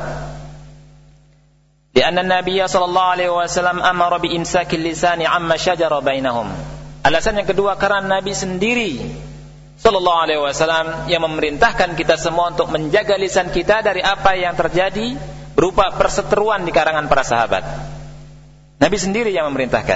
Di anna Nabi sallallahu alaihi wasallam amara bi imsakil lisani amma syajara bainahum. Alasan yang kedua, karena Nabi sendiri sallallahu alaihi wasallam yang memerintahkan kita semua untuk menjaga lisan kita dari apa yang terjadi berupa perseteruan di kalangan para sahabat. Nabi sendiri yang memerintahkan.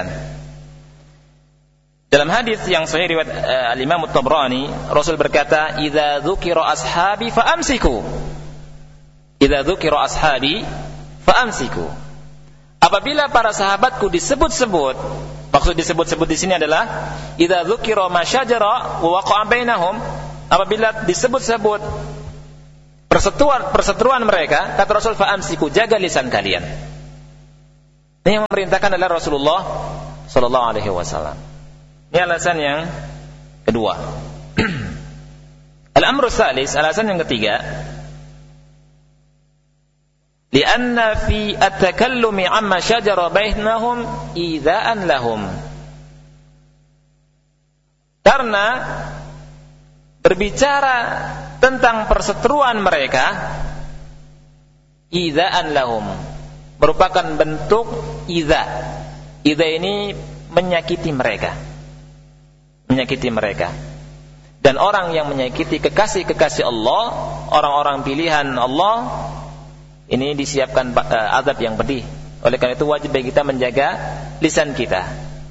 Dalam hadis yang sahih riwayat uh, Al-Imam At-Tabrani, Rasul berkata, "Idza dzukira ashabi fa amsiku." Idza dzukira ashabi fa amsiku. Apabila para sahabatku disebut-sebut, maksud disebut-sebut di sini adalah idza dzukira ma syajara wa waqa'a bainahum, apabila disebut-sebut perseteruan perseteruan mereka, kata Rasul, fa amsiku, jaga lisan kalian. Ini yang memerintahkan adalah Rasulullah sallallahu alaihi wasallam. Ini alasan yang kedua. Al-amru tsalis, alasan yang ketiga, lianna fi at-takallumi amma syajara bainahum idza'an lahum. Karena berbicara tentang perseteruan mereka idza'an lahum merupakan bentuk idza. Idza ini menyakiti mereka. Menyakiti mereka. Dan orang yang menyakiti kekasih-kekasih Allah, orang-orang pilihan Allah, ini disiapkan uh, azab yang pedih. Oleh karena itu wajib bagi kita menjaga lisan kita.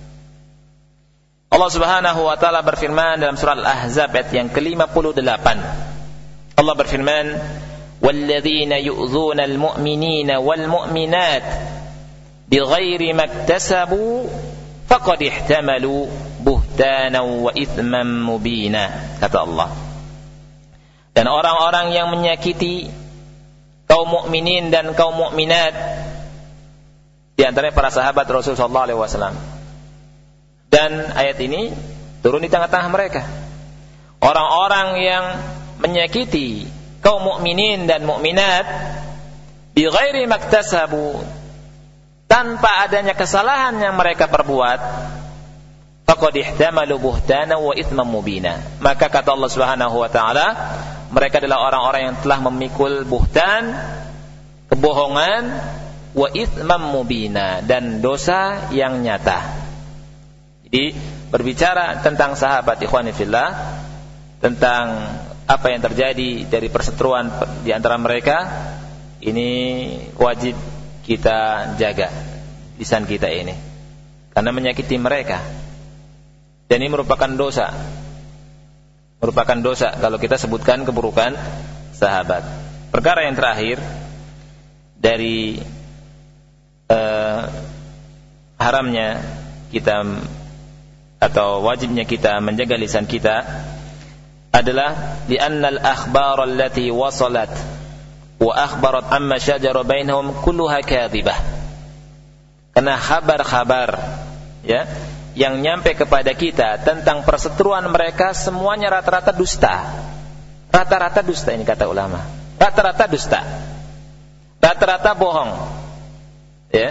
Allah Subhanahu wa taala berfirman dalam surah Al-Ahzab ayat yang ke lima puluh delapan. Allah berfirman, "Walladzina yu'dzuna al-mu'minina wal-mu'minat bighairi maktasabu faqad ihtamalu buhtanan wa itsman mubina," kata Allah. Dan orang-orang yang menyakiti kaum mukminin dan kaum mukminat di antara para sahabat Rasulullah sallallahu alaihi wasallam. Dan ayat ini turun di tengah-tengah mereka. Orang-orang yang menyakiti kaum mukminin dan mukminat bi ghairi maktasabu, tanpa adanya kesalahan yang mereka perbuat, faqad ihtamalu buhtanan wa itsman mubina. Maka kata Allah Subhanahu wa taala, mereka adalah orang-orang yang telah memikul buhtan, kebohongan, wa itsman mubina, dan dosa yang nyata. Jadi berbicara tentang sahabat ikhwani fillah, tentang apa yang terjadi dari perseteruan di antara mereka, ini wajib kita jaga lisan kita ini, karena menyakiti mereka. Dan ini merupakan dosa. Merupakan dosa kalau kita sebutkan keburukan sahabat. Perkara yang terakhir dari uh, haramnya kita atau wajibnya kita menjaga lisan kita adalah li'annal akhbar allati wasalat wa akhbarat amma syajara bainahum kulluha kadhibah. Karena kabar-kabar ya yang nyampe kepada kita tentang perseteruan mereka semuanya rata-rata dusta. Rata-rata dusta, ini kata ulama. Rata-rata dusta. Rata-rata bohong. Ya.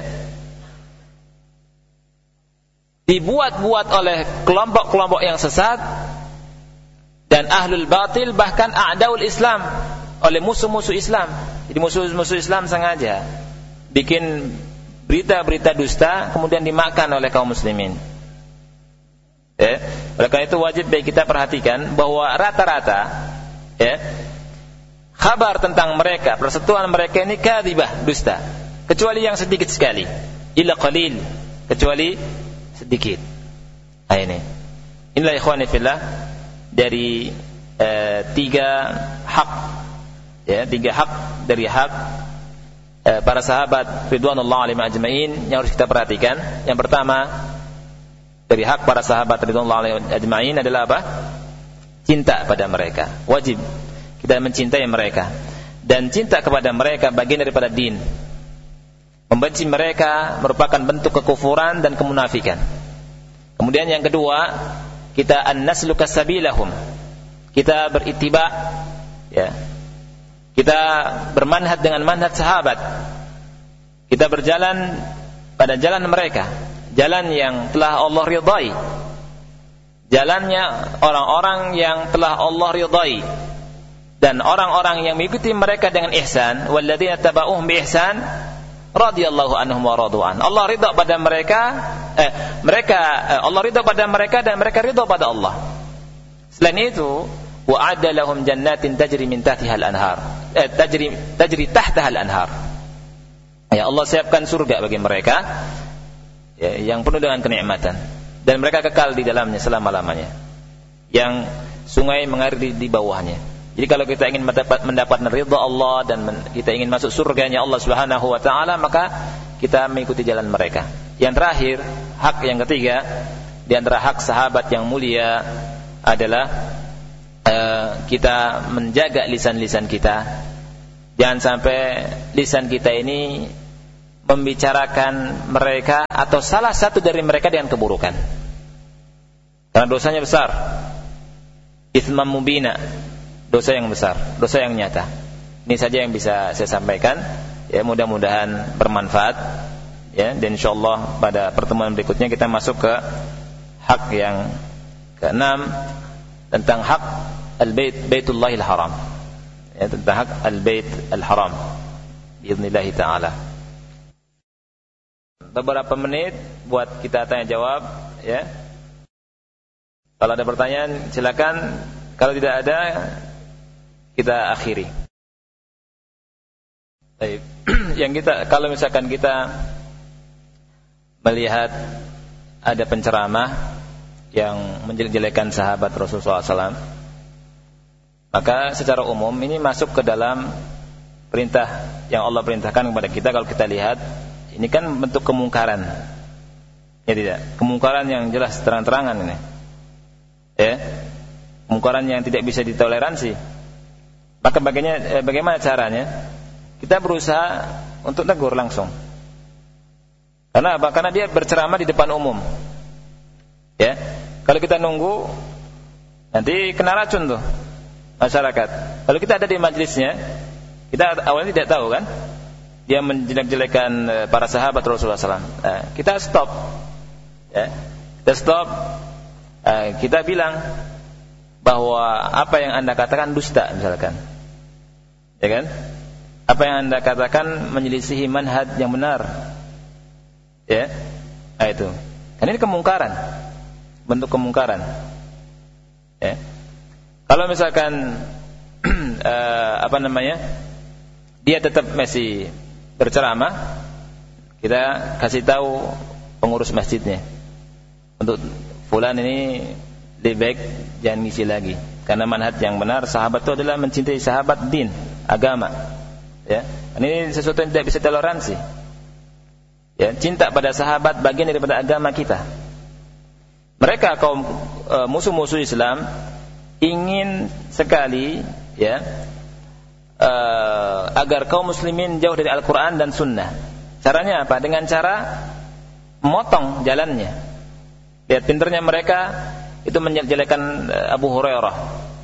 Dibuat-buat oleh kelompok-kelompok yang sesat dan ahlul batil, bahkan a'daul Islam, oleh musuh-musuh Islam. Jadi musuh-musuh Islam sengaja bikin berita-berita dusta kemudian dimakan oleh kaum muslimin. Ya, oleh karena itu wajib bagi kita perhatikan bahwa rata-rata ya, kabar tentang mereka, persetujuan mereka ini kadzibah, dusta, kecuali yang sedikit sekali, illa qalil, kecuali sedikit. Nah, ini inilah ikhwani fillah dari eh, tiga hak ya, tiga hak dari hak eh, para sahabat ridwanullah alaihim ajmain yang harus kita perhatikan. Yang pertama dari hak para sahabat ridwanullah alaihim ajmain adalah apa? Cinta pada mereka. Wajib kita mencintai mereka, dan cinta kepada mereka bagian daripada din. Membenci mereka merupakan bentuk kekufuran dan kemunafikan. Kemudian yang kedua, kita an-nasluka sabilahum. Kita berittiba ya. Kita bermanhaj dengan manhaj sahabat. Kita berjalan pada jalan mereka, jalan yang telah Allah ridai. Jalannya orang-orang yang telah Allah ridai. Dan orang-orang yang mengikuti mereka dengan ihsan, walladzina tabauhum bi ihsan radhiyallahu anhum wa radu'an. Allah ridha pada mereka, eh, mereka eh, Allah ridha pada mereka dan mereka ridha pada Allah. Selain itu, wa'ada lahum jannatin tajri min tahtiha al-anhar. Eh, tajri tajri tahtaha al-anhar. Ya, Allah siapkan surga bagi mereka ya, yang penuh dengan kenikmatan, dan mereka kekal di dalamnya selama-lamanya. Yang sungai mengalir di, di bawahnya. Jadi kalau kita ingin mendapat mendapat ridha Allah dan men, kita ingin masuk surganya Allah Subhanahu wa taala, maka kita mengikuti jalan mereka. Yang terakhir, hak yang ketiga di antara hak sahabat yang mulia adalah uh, kita menjaga lisan-lisan kita. Jangan sampai lisan kita ini membicarakan mereka atau salah satu dari mereka dengan keburukan. Karena dosanya besar. Itsman mubina, dosa yang besar, dosa yang nyata. Ini saja yang bisa saya sampaikan. Ya, mudah-mudahan bermanfaat. Ya, dan insyaallah pada pertemuan berikutnya kita masuk ke hak yang keenam tentang hak al-bait Baitullahil Haram. Ya, tentang hak al-bait al-haram. Biidznillah taala. Beberapa menit buat kita tanya jawab, ya. Kalau ada pertanyaan silakan, kalau tidak ada kita akhiri. Baik. Yang kita, kalau misalkan kita melihat ada penceramah yang menjelek-jelekan sahabat Rasulullah shallallahu alaihi wasallam, maka secara umum ini masuk ke dalam perintah yang Allah perintahkan kepada kita. Kalau kita lihat, ini kan bentuk kemungkaran, ya tidak? Kemungkaran yang jelas terang-terangan ini, ya, kemungkaran yang tidak bisa ditoleransi. Maka bagaimana, eh, bagaimana caranya? Kita berusaha untuk tegur langsung. Karena apa? Karena dia berceramah di depan umum, ya. Kalau kita nunggu, nanti kena racun tuh masyarakat. Kalau kita ada di majelisnya, kita awalnya tidak tahu kan, dia menjelek-jelekan para sahabat Rasulullah shallallahu alaihi wasallam. Nah, kita stop, ya. Kita stop. Nah, kita bilang bahwa apa yang anda katakan dusta, misalkan, ya kan? Apa yang anda katakan menyelisihi manhaj yang benar, ya. Nah, itu. Kan ini kemungkaran, bentuk kemungkaran. Ya. Kalau misalkan uh, apa namanya, dia tetap masih berceramah, kita kasih tahu pengurus masjidnya, untuk fulan ini lebih baik jangan ngisi lagi, karena manhaj yang benar sahabat itu adalah mencintai sahabat, din, agama, ya. Ini sesuatu yang tidak bisa toleransi, ya. Cinta pada sahabat bagian daripada agama kita. Mereka kaum e, musuh-musuh Islam ingin sekali, ya, e, agar kaum muslimin jauh dari Al-Quran dan Sunnah. Caranya apa? Dengan cara memotong jalannya. Lihat pinternya mereka itu menjelekkan Abu Hurairah,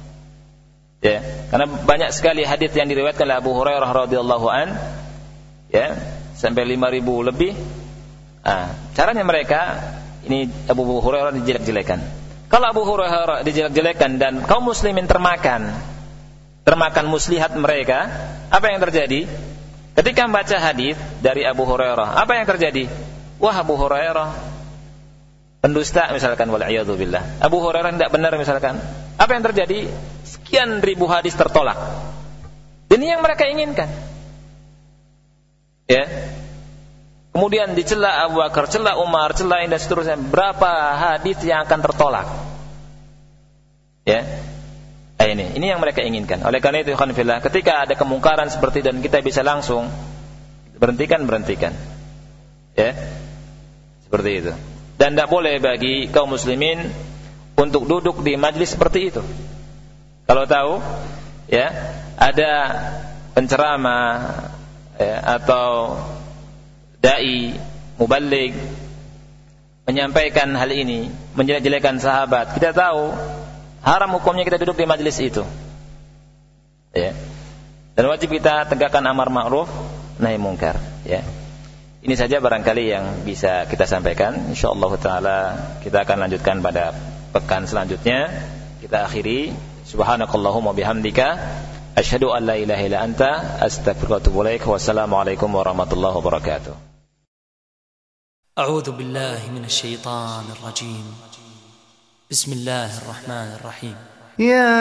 ya, karena banyak sekali hadis yang diriwayatkan oleh Abu Hurairah radhiyallahu an, ya, sampai lima ribu lebih. Ah, caranya mereka ini Abu Hurairah dijelek-jelekan. Kalau Abu Hurairah dijelek-jelekan dan kaum muslimin termakan termakan muslihat mereka, apa yang terjadi? Ketika membaca hadis dari Abu Hurairah, apa yang terjadi? Wah, Abu Hurairah pendusta misalkan, wal'iyadzu billah. Abu Hurairah tidak benar misalkan. Apa yang terjadi? Sekian ribu hadis tertolak. Ini yang mereka inginkan. Ya. Kemudian dicela Abu Bakar, cela Umar, cela dan seterusnya. Berapa hadis yang akan tertolak? Ya. Nah, ini, ini yang mereka inginkan. Oleh karena itu, ikhwan fillah, ketika ada kemungkaran seperti dan kita bisa langsung berhentikan, berhentikan. Ya. Seperti itu. Dan tidak boleh bagi kaum muslimin untuk duduk di majlis seperti itu. Kalau tahu, ya, ada penceramah, ya, atau dai, muballigh menyampaikan hal ini, menjelek-jelekan sahabat, kita tahu haram hukumnya kita duduk di majlis itu, ya. Dan wajib kita tegakkan amar ma'ruf nahi munkar, ya. Ini saja barangkali yang bisa kita sampaikan. Insyaallah taala kita akan lanjutkan pada pekan selanjutnya. Kita akhiri, subhanakallahumma bihamdika asyhadu an la ilaha illa anta astaghfiruka wa atubu ilaik. Wassalamualaikum warahmatullahi wabarakatuh. A'udzu billahi minasy syaithanir rajim. Bismillahirrahmanirrahim. Ya